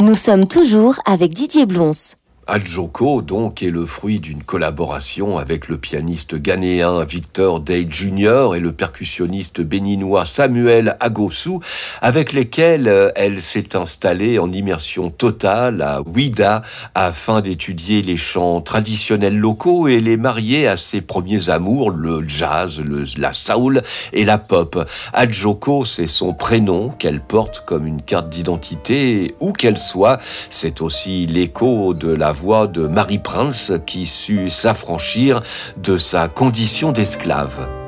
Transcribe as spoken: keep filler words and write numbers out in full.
Nous sommes toujours avec Didier Blons. Adjoko, donc, est le fruit d'une collaboration avec le pianiste ghanéen Victor Day junior et le percussionniste béninois Samuel Agossou, avec lesquels elle s'est installée en immersion totale à Ouidah afin d'étudier les chants traditionnels locaux et les marier à ses premiers amours, le jazz, le, la soul et la pop. Adjoko, c'est son prénom qu'elle porte comme une carte d'identité, où qu'elle soit. C'est aussi l'écho de la voix de Marie Prince qui sut s'affranchir de sa condition d'esclave.